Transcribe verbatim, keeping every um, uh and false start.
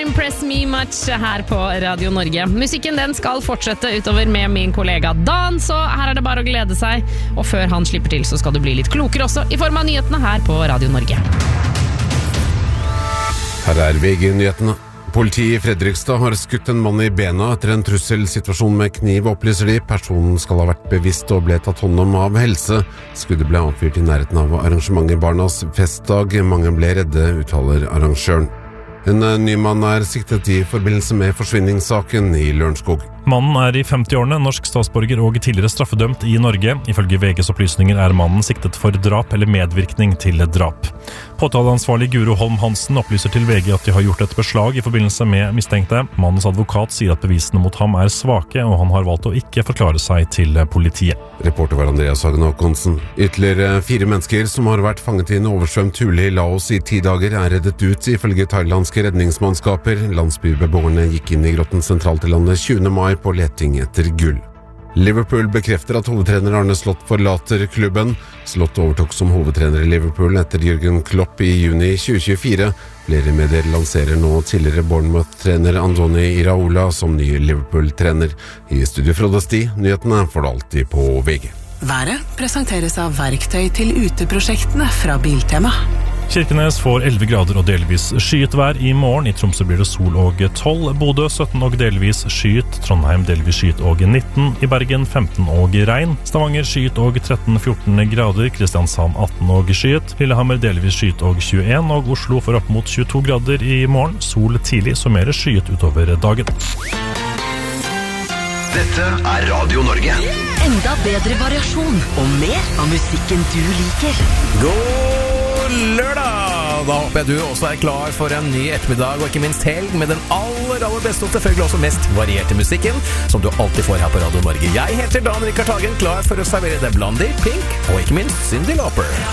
Impress Me Much her på Radio Norge. Musikken den skal fortsette utover med min kollega Dan, så her er det bare å glede seg. Og før han slipper til, så skal du bli litt klokere også, i form av nyhetene her på Radio Norge. Her er V G-nyhetene. Politiet i Fredrikstad har skutt en mann i bena etter en trusselsituasjon med kniv, opplyser de. Personen skal ha vært bevisst og ble tatt hånd om av helse. Skuddet ble avfyrt i nærheten av arrangementet Barnas festdag. Mange ble redde, uttaler arrangøren. En ny mann er siktet i forbindelse med forsvinningssaken i Lørenskog. Mannen er i femti-årene, norsk statsborger og tidligere straffedømt i Norge. Ifølge V G's opplysninger er mannen siktet for drap eller medvirkning til drap. Påtaleansvarlig Guro Holm Hansen opplyser til V G at de har gjort et beslag i forbindelse med mistenkte. Mannens advokat sier at bevisene mot ham er svake, og han har valgt å ikke forklare seg til politiet. Reporter var Andreas Hagen Håkonsen. Ytterligere fire mennesker som har vært fanget i en oversvømt hule i Laos i ti dager er reddet ut, ifølge thailandske redningsmannskaper. Landsbybeboerne gikk inn i grotten sentralt i landet tjuende mai på leting etter gull. Liverpool bekrefter at hovedtrener Arne Slott forlater klubben. Slott overtok som hovedtrener i Liverpool etter Jürgen Klopp i juni tjue tjuefire. Flere medier lanserer nå tidligere Bournemouth-trener Andoni Iraola som ny Liverpool-trener. I studio Frode Sti, nyhetene får du alltid på V G. Været presenteres av verktøy til uteprosjektene fra Biltema. Kirkenes får elleve grader og delvis skyet vær i morgen. I Tromsø blir det sol og tolv, Bodø sytten og delvis skyet, Trondheim delvis skyet og nitten, i Bergen femten og regn, Stavanger skyet og tretten til fjorten grader, Kristiansand atten og skyet, Lillehammer delvis skyet og tjueen, og Oslo får opp mot tjueto grader i morgen, sol tidlig, så mer skyet utover dagen. Dette er Radio Norge. Enda bedre variasjon og mer av musikken du liker. God lørdag! Da håper jeg du også er klar for en ny ettermiddag og ikke minst helg med den aller, aller beste og selvfølgelig også mest varierte musikken som du alltid får her på Radio Norge. Jeg heter Dan Rikard Hagen, klar for å servere deg Blondie, Pink og ikke minst Cyndi Lauper.